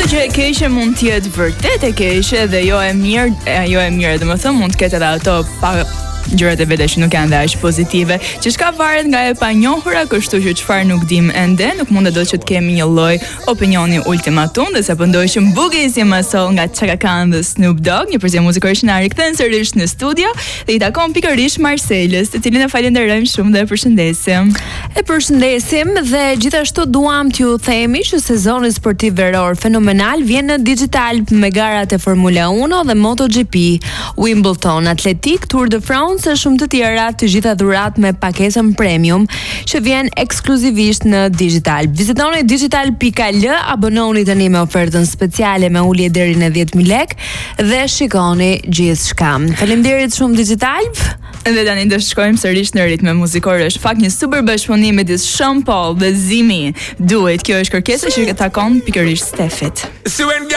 Gjithë që e keqe mund të jetë vërtet e keqe dhe jo e mirë, domethënë mund të ketë edhe ato pa gjërat e veta që nuk janë aq pozitive, që shka varet nga e panjohura, kështu që çfarë nuk dim ende, nuk mund do që të kemi një lloj opinioni ultimatum, dhe sa po ndoqëm Boogie si Soul nga Chaka Khan dhe Snoop Dogg, një përzierje muzikore që na rikthen sërish në studio dhe i takon pikërisht Marcelës, të cilin e falenderojmë shumë dhe e përshëndesim. E përshëndesim dhe gjithashtu duam t'ju themi që sezoni sportiv veror fenomenal vjen në digital me garat e Formula 1 dhe MotoGP, Wimbledon, Atletik, Tour de France e shumë të tjera, të gjitha dhurat me pakesën premium që vjen ekskluzivisht në digital. Vizitoni digital.al, abononi tani me ofertën speciale me ulje deri në 10.000 lek dhe shikoni gjithçka. Faleminderit shumë Digital. Dhe tani do shkojmë sërish në ritme muzikore. Është fakt një super bashkëpunim midis Sean Paul dhe Zimi. Duhet, kjo është kërkesa që takon pikërisht Stefit.